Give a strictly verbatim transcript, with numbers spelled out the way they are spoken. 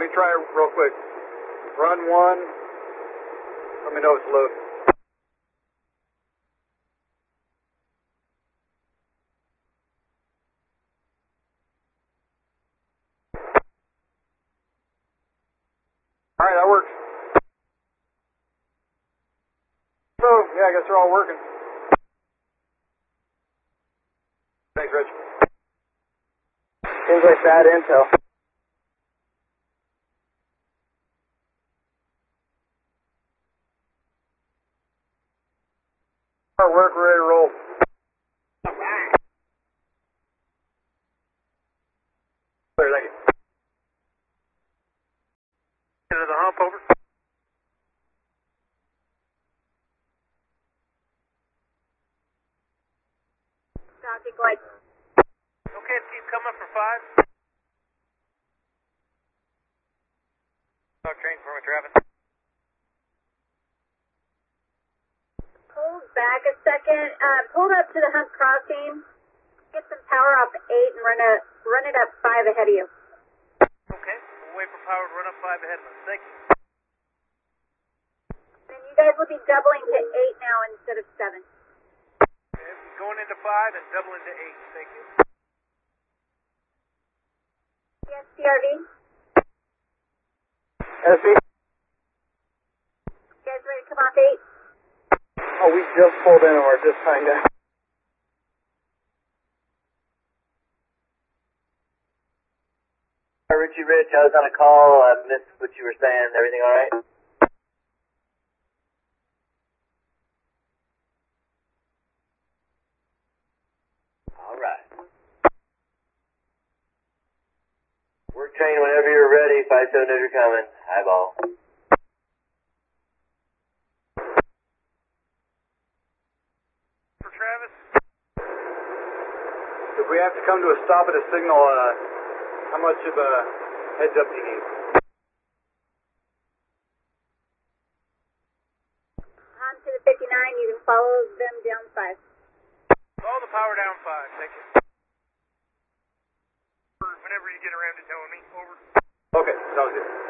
me try it real quick. Run one. Let me know if it's low. Alright, that works. So, yeah, I guess they're all working. Thanks, Rich. Seems like bad intel. Our work, we're ready to roll. Clear, thank you. Into the hump, over. Copy, Glide. Okay, keep coming for five. No train for me, Travis. Pull back a second. Uh, pull up to the hump crossing. Get some power off eight and run it, run it up five ahead of you. Okay, we'll wait for power to run up five ahead of us. Thank you. Then you guys will be doubling to eight now instead of seven. Okay, going into five and doubling to eight. Thank you. Yes, C R V. S B? You guys ready to come off eight? Oh, we just pulled in and we're just trying to... Hi, Richie Rich, I was on a call. I missed what you were saying. Everything all right? All right. Work train whenever you're ready. five seven knows you're coming. Eyeball. For Travis. If we have to come to a stop at a signal, uh, how much of a heads up do you need? On to the fifty-nine. You can follow them down five. Follow the power down five. Thank you. Whenever you get around to telling me, over. Okay, sounds good.